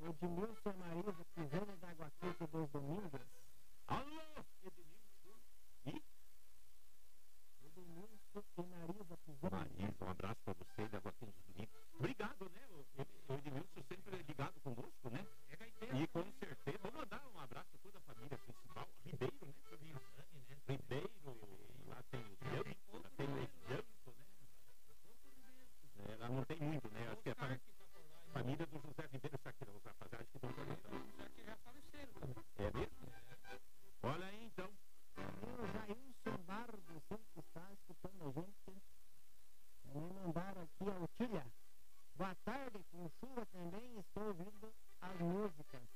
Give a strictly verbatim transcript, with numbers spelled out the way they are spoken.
Edmilson e Marisa, pisando da Água Quente dos Domingos. Alô, Edmilson. E? Edmilson e Marisa, pisando. Marisa, um abraço pra você da Água Quente dos Domingos. Obrigado, né? O Edmilson sempre ligado conosco, né? E com certeza, vou mandar um abraço a toda a família principal. Ribeiro, né? Ribeiro, lá tem o Janto, lá tem o Janto, né? É, lá não tem muito, né? Acho que é a família do José Ribeiro Saqueira, os rapaziada que estão também. É mesmo? Olha aí, então. O Jailson Bardo sempre está escutando a gente. Me mandaram aqui a Otília. Boa tarde, com chuva também estou ouvindo as músicas.